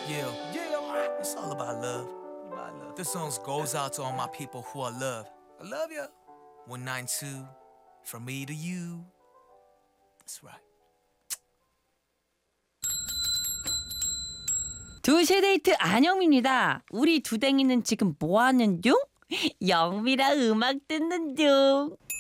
Yeah, it's all about love. This song goes out to all my people who I love. I love you. 192, from me to you. That's right. 두시 데이트 안영미입니다. 우리 두댕이는 지금 뭐 하는 중? 영미랑 음악 듣는 중.